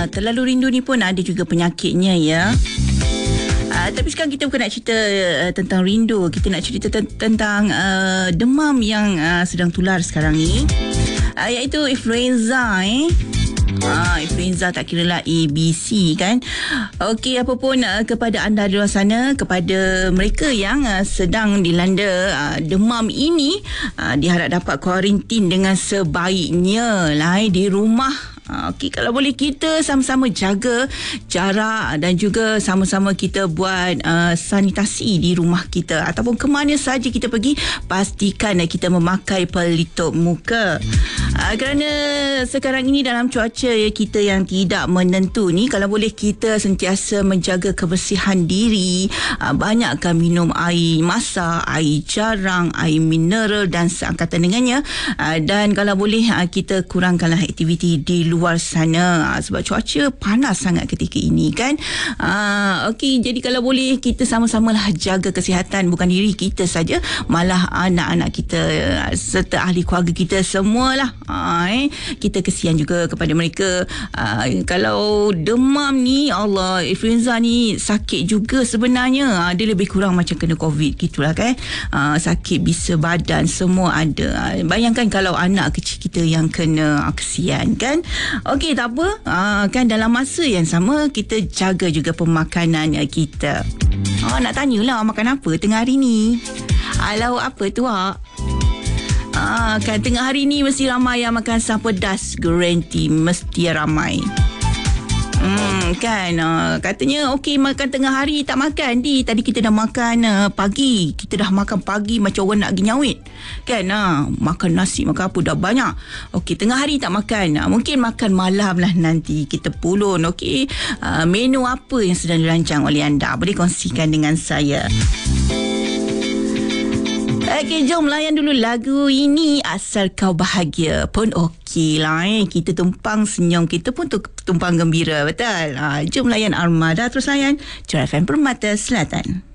Terlalu rindu ni pun ada juga penyakitnya ya. Tapi sekarang kita bukan nak cerita tentang rindu. Kita nak cerita tentang demam yang sedang tular sekarang ni, iaitu influenza. Influenza tak kira lah A, B, C kan. Okey, apa pun kepada anda di luar sana, kepada mereka yang sedang dilanda demam ini, diharap dapat kuarantin dengan sebaiknya lah di rumah. Okey, kalau boleh kita sama-sama jaga jarak dan juga sama-sama kita buat sanitasi di rumah kita ataupun ke mana saja kita pergi, pastikan kita memakai pelitup muka. Kerana sekarang ini dalam cuaca kita yang tidak menentu ni, kalau boleh kita sentiasa menjaga kebersihan diri, banyakkan minum air masak, air jarang, air mineral dan seangkatan dengannya, dan kalau boleh kita kurangkanlah aktiviti di luar sana sebab cuaca panas sangat ketika ini kan. Okey, jadi kalau boleh kita sama-samalah jaga kesihatan bukan diri kita saja, malah anak-anak kita serta ahli keluarga kita semualah. Kita kesian juga kepada mereka. Kalau demam ni, Allah, influenza ni sakit juga sebenarnya. Dia lebih kurang macam kena COVID gitulah kan. Sakit bisa badan semua ada. Bayangkan kalau anak kecil kita yang kena, kesian kan. Okey, tak apa. Kan dalam masa yang sama kita jaga juga pemakanan kita. Nak tanyalah makan apa tengah hari ni. Lauk apa tu kan tengah hari ni mesti ramai yang makan asam pedas, guarantee mesti ramai. Kan katanya okey makan tengah hari tak makan tadi kita dah makan pagi, kita dah makan pagi macam orang nak pergi nyawit kan. Makan nasi makan apa dah banyak. Okey, tengah hari tak makan, mungkin makan malam lah nanti kita pulun. Okey, menu apa yang sedang dirancang oleh anda, boleh kongsikan dengan saya. Okey, jom layan dulu lagu ini. Asal Kau Bahagia pun okey lah. Kita tumpang senyum, kita pun tumpang gembira, betul? Jom layan Armada, terus layan Curah FM Permata Selatan.